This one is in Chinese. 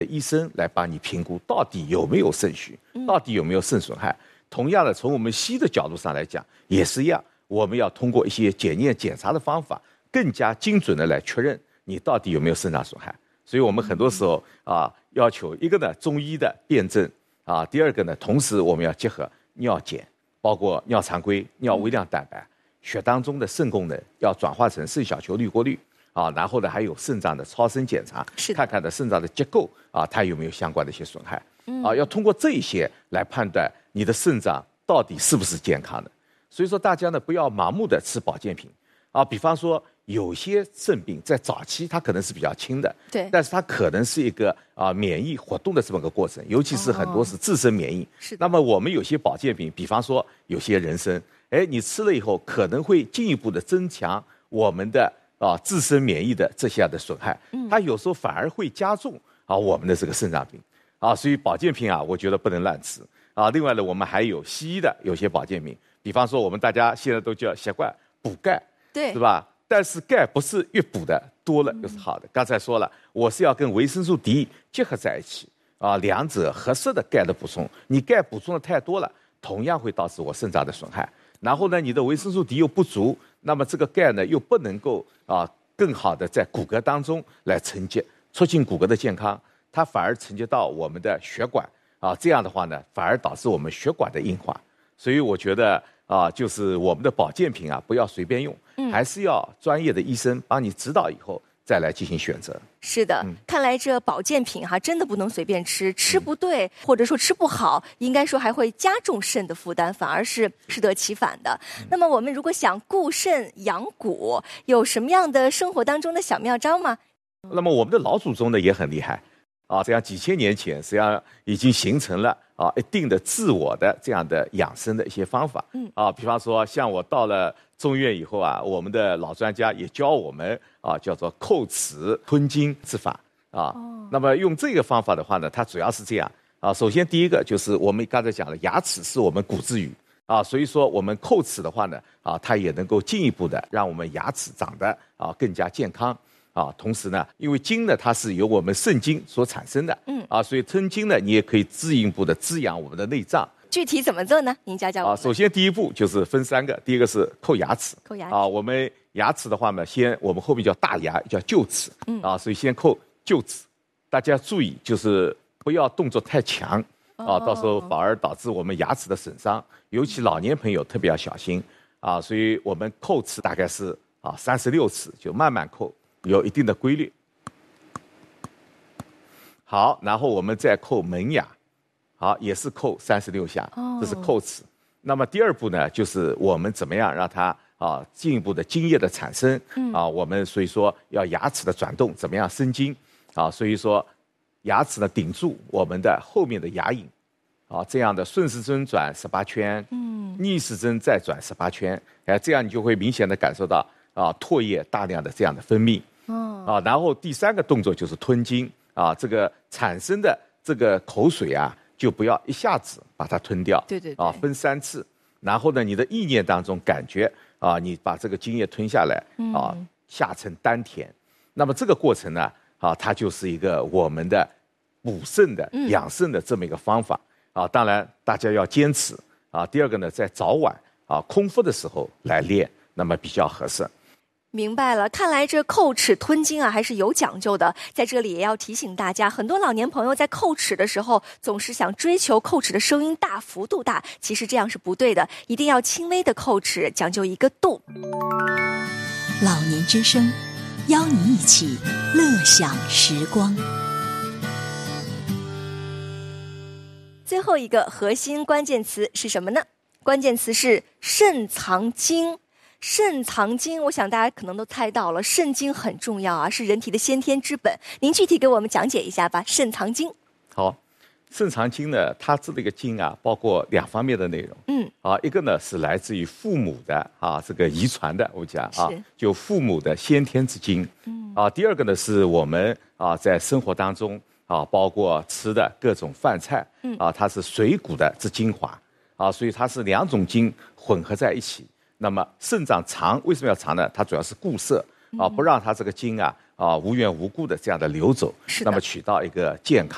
医生来帮你评估到底有没有肾虚，到底有没有肾损害。同样的，从我们西医的角度上来讲，也是一样，我们要通过一些检验检查的方法，更加精准的来确认你到底有没有肾脏损害。所以我们很多时候要求一个呢中医的辩证第二个呢，同时我们要结合尿检，包括尿常规、尿微量蛋白，血当中的肾功能要转化成肾小球滤过率然后呢还有肾脏的超声检查，看看的肾脏的结构它有没有相关的一些损害要通过这一些来判断你的肾脏到底是不是健康的。所以说大家呢不要盲目的吃保健品比方说有些肾病在早期它可能是比较轻的， 对， 但是它可能是一个免疫活动的这么个过程，尤其是很多是自身免疫。 是的。 那么我们有些保健品，比方说有些人参，你吃了以后可能会进一步的增强我们的自身免疫的这些的损害，它有时候反而会加重我们的这个肾脏病所以保健品我觉得不能乱吃另外呢，我们还有西医的有些保健品，比方说我们大家现在都叫习惯补钙， 对， 是吧？但是钙不是越补的多了就是好的。刚才说了，我是要跟维生素 D 结合在一起两者合适的钙的补充。你钙补充的太多了，同样会导致我肾脏的损害。然后呢，你的维生素 D 又不足，那么这个钙呢又不能够更好的在骨骼当中来承接，促进骨骼的健康，它反而承接到我们的血管这样的话呢，反而导致我们血管的硬化。所以我觉得就是我们的保健品不要随便用，还是要专业的医生帮你指导以后再来进行选择。 是的，看来这保健品真的不能随便吃，吃不对或者说吃不好，应该说还会加重肾的负担，反而是适得其反的。那么我们如果想固肾养骨，有什么样的生活当中的小妙招吗？ 那么我们的老祖宗呢也很厉害这样几千年前实际上已经形成了一定的自我的这样的养生的一些方法比方说像我到了中院以后我们的老专家也教我们叫做叩齿吞津之法那么用这个方法的话呢，它主要是这样首先第一个就是我们刚才讲了，牙齿是我们骨之语所以说我们叩齿的话呢它也能够进一步的让我们牙齿长得更加健康同时呢，因为津呢它是由我们肾精所产生的所以吞津呢你也可以进一步的滋养我们的内脏。 具体怎么做呢？您教教我。 首先第一步就是分3个，第一个是叩牙齿。 叩牙齿我们牙齿的话呢，我们后面叫大牙，叫臼齿所以先叩臼齿。大家注意，就是不要动作太强到时候反而导致我们牙齿的损伤，尤其老年朋友特别要小心所以我们叩齿大概是36次，就慢慢叩，有一定的规律。好，然后我们再叩门牙，也是叩36下，这是叩齿。那么第二步呢，就是我们怎么样让它进一步的津液的产生我们所以说要牙齿的转动，怎么样生津所以说牙齿呢顶住我们的后面的牙龈这样的顺时针转18圈，逆时针再转18圈，这样你就会明显的感受到唾液大量的这样的分泌然后第3个动作就是吞津这个产生的这个口水就不要一下子把它吞掉， 对对分3次，然后呢你的意念当中感觉你把这个津液吞下来下沉丹田，那么这个过程呢它就是一个我们的补肾的养肾的这么一个方法当然大家要坚持第二个呢在早晚空腹的时候来练，那么比较合适。 明白了，看来这叩齿吞津还是有讲究的。在这里也要提醒大家，很多老年朋友在叩齿的时候总是想追求叩齿的声音大、幅度大，其实这样是不对的，一定要轻微的叩齿，讲究一个度。 老年之声，邀你一起乐享时光。 最后一个核心关键词是什么呢？关键词是肾藏精。肾藏精，我想大家可能都猜到了，肾精很重要是人体的先天之本。您具体给我们讲解一下吧。肾藏精。 好，肾藏精呢，它这个精包括2方面的内容。一个呢是来自于父母的这个遗传的，我讲就父母的先天之精。第二个呢是我们在生活当中包括吃的各种饭菜它是水谷的之精华所以它是2种精混合在一起。那么肾脏藏为什么要藏呢？它主要是固摄不让它这个精无缘无故的这样的流走，那么起到一个健康